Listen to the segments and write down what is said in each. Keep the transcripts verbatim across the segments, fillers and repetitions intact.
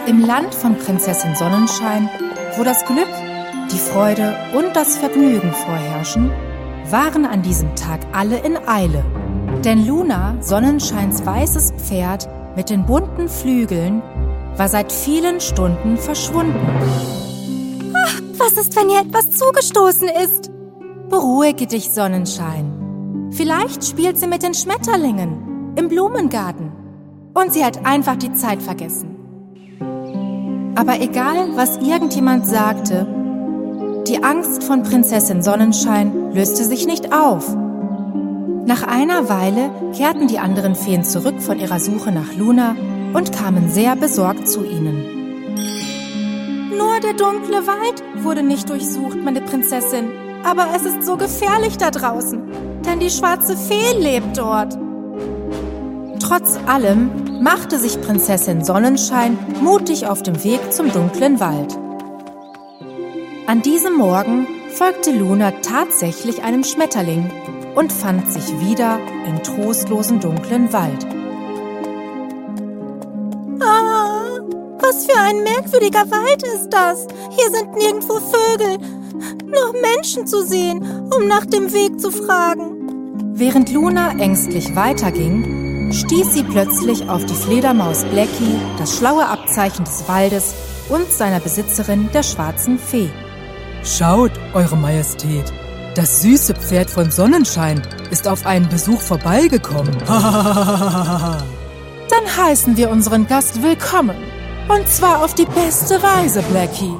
Im Land von Prinzessin Sonnenschein, wo das Glück, die Freude und das Vergnügen vorherrschen, waren an diesem Tag alle in Eile. Denn Luna, Sonnenscheins weißes Pferd mit den bunten Flügeln, war seit vielen Stunden verschwunden. Ach, was ist, wenn ihr etwas zugestoßen ist? Beruhige dich, Sonnenschein. Vielleicht spielt sie mit den Schmetterlingen im Blumengarten und sie hat einfach die Zeit vergessen. Aber egal, was irgendjemand sagte, die Angst von Prinzessin Sonnenschein löste sich nicht auf. Nach einer Weile kehrten die anderen Feen zurück von ihrer Suche nach Luna und kamen sehr besorgt zu ihnen. Nur der dunkle Wald wurde nicht durchsucht, meine Prinzessin. Aber es ist so gefährlich da draußen, denn die schwarze Fee lebt dort. Trotz allem machte sich Prinzessin Sonnenschein mutig auf dem Weg zum dunklen Wald. An diesem Morgen folgte Luna tatsächlich einem Schmetterling und fand sich wieder im trostlosen dunklen Wald. Ah, was für ein merkwürdiger Wald ist das? Hier sind nirgendwo Vögel, noch Menschen zu sehen, um nach dem Weg zu fragen. Während Luna ängstlich weiterging, stieß sie plötzlich auf die Fledermaus Blackie, das schlaue Abzeichen des Waldes und seiner Besitzerin, der schwarzen Fee. Schaut, Eure Majestät, das süße Pferd von Sonnenschein ist auf einen Besuch vorbeigekommen. Dann heißen wir unseren Gast willkommen. Und zwar auf die beste Weise, Blackie.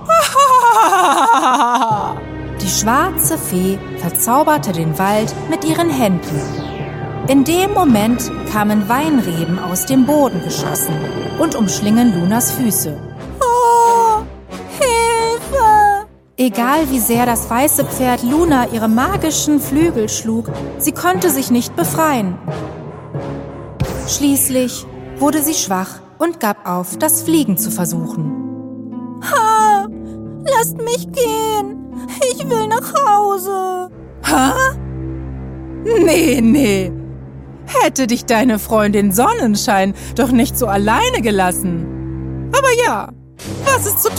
Die schwarze Fee verzauberte den Wald mit ihren Händen. In dem Moment kamen Weinreben aus dem Boden geschossen und umschlingen Lunas Füße. Oh, Hilfe! Egal wie sehr das weiße Pferd Luna ihre magischen Flügel schlug, sie konnte sich nicht befreien. Schließlich wurde sie schwach und gab auf, das Fliegen zu versuchen. Ha! Lasst mich gehen! Ich will nach Hause! Ha? Nee, nee. Hätte dich deine Freundin Sonnenschein doch nicht so alleine gelassen. Aber ja, was ist zu